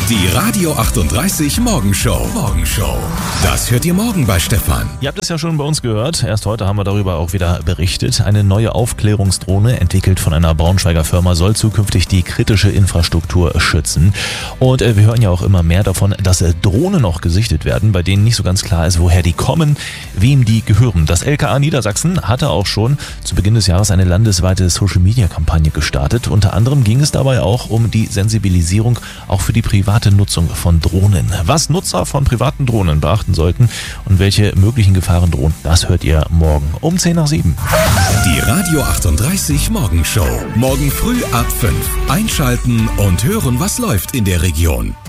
Die Radio 38 Morgenshow. Das hört ihr morgen bei Stefan. Ihr habt es ja schon bei uns gehört. Erst heute haben wir darüber auch wieder berichtet. Eine neue Aufklärungsdrohne, entwickelt von einer Braunschweiger Firma, soll zukünftig die kritische Infrastruktur schützen. Und wir hören ja auch immer mehr davon, dass Drohnen noch gesichtet werden, bei denen nicht so ganz klar ist, woher die kommen, wem die gehören. Das LKA Niedersachsen hatte auch schon zu Beginn des Jahres eine landesweite Social-Media-Kampagne gestartet. Unter anderem ging es dabei auch um die Sensibilisierung auch für die private Nutzung von Drohnen. Was Nutzer von privaten Drohnen beachten sollten und welche möglichen Gefahren drohen, das hört ihr morgen um 10 nach 7. Die Radio 38 Morgenshow. Morgen früh ab 5. Einschalten und hören, was läuft in der Region.